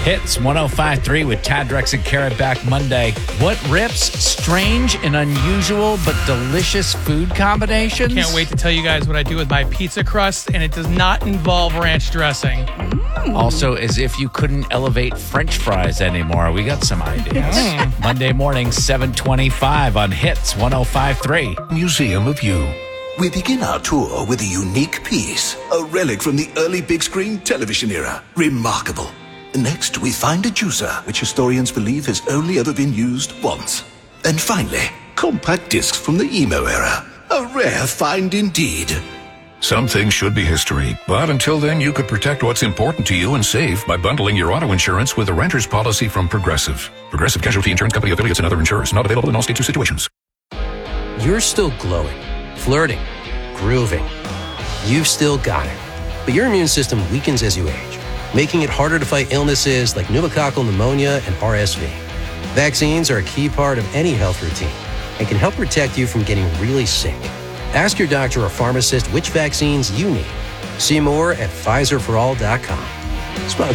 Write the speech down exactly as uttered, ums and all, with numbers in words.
Hits one oh five point three with Tad, Drex, and Carrot back Monday. What rips? Strange and unusual but delicious food combinations? Can't wait to tell you guys what I do with my pizza crust, and it does not involve ranch dressing. Mm. Also, as if you couldn't elevate French fries anymore. We got some ideas. Mm. Monday morning, seven twenty-five on Hits one oh five point three. Museum of You. We begin our tour with a unique piece, a relic from the early big screen television era. Remarkable. Next, we find a juicer, which historians believe has only ever been used once. And finally, compact discs from the emo era. A rare find indeed. Some things should be history, but until then, you could protect what's important to you and save by bundling your auto insurance with a renter's policy from Progressive. Progressive Casualty Insurance Company affiliates and other insurers. Not available in all states or situations. You're still glowing, flirting, grooving. You've still got it. But your immune system weakens as you age, making it harder to fight illnesses like pneumococcal pneumonia and R S V. Vaccines are a key part of any health routine and can help protect you from getting really sick. Ask your doctor or pharmacist which vaccines you need. See more at Pfizer for all dot com. Sponsored